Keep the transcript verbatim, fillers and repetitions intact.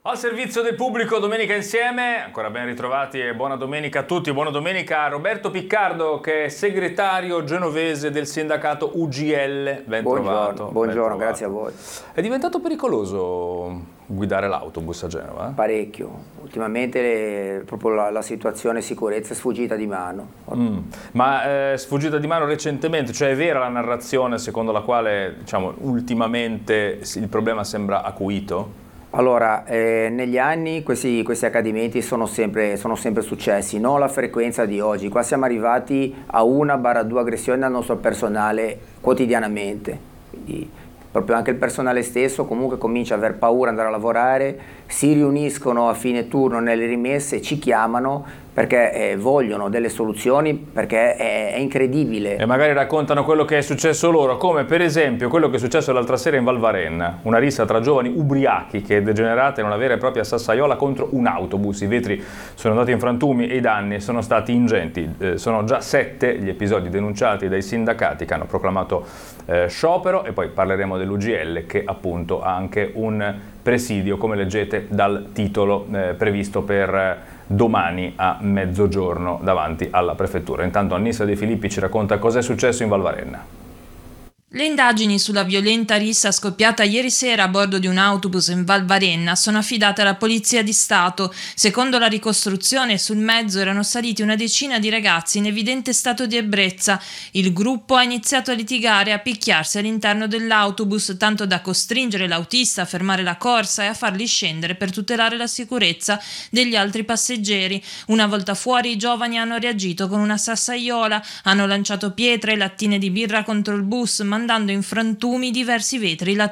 Al servizio del pubblico Domenica Insieme, ancora ben ritrovati e buona domenica a tutti, buona domenica a Roberto Piccardo che è segretario genovese del sindacato U G L, ben buongiorno, trovato. Buongiorno, ben trovato. Grazie a voi. È diventato pericoloso guidare l'autobus a Genova? Parecchio, ultimamente le, proprio la, la situazione sicurezza è sfuggita di mano. Mm. Ma è sfuggita di mano recentemente, cioè è vera la narrazione secondo la quale diciamo, ultimamente il problema sembra acuito? Allora, eh, negli anni questi, questi accadimenti sono sempre, sono sempre successi, non la frequenza di oggi. Qua siamo arrivati a una barra due aggressioni al nostro personale quotidianamente. Quindi, proprio anche il personale stesso comunque comincia a aver paura di andare a lavorare, si riuniscono a fine turno nelle rimesse, ci chiamano perché eh, vogliono delle soluzioni, perché è, è incredibile. E magari raccontano quello che è successo loro, come per esempio quello che è successo l'altra sera in Val Varenna, una rissa tra giovani ubriachi che è degenerata in una vera e propria sassaiola contro un autobus. I vetri sono andati in frantumi e i danni sono stati ingenti. Eh, sono già sette gli episodi denunciati dai sindacati che hanno proclamato eh, sciopero, e poi parleremo dell'U G L che appunto ha anche un presidio, come leggete dal titolo, eh, previsto per eh, domani a mezzogiorno davanti alla prefettura. Intanto Annissa De Filippi ci racconta cosa è successo in Val Varenna. Le indagini sulla violenta rissa scoppiata ieri sera a bordo di un autobus in Val Varenna sono affidate alla Polizia di Stato. Secondo la ricostruzione, sul mezzo erano saliti una decina di ragazzi in evidente stato di ebbrezza. Il gruppo ha iniziato a litigare e a picchiarsi all'interno dell'autobus, tanto da costringere l'autista a fermare la corsa e a farli scendere per tutelare la sicurezza degli altri passeggeri. Una volta fuori, i giovani hanno reagito con una sassaiola, hanno lanciato pietre e lattine di birra contro il bus, mandando in frantumi diversi vetri laterali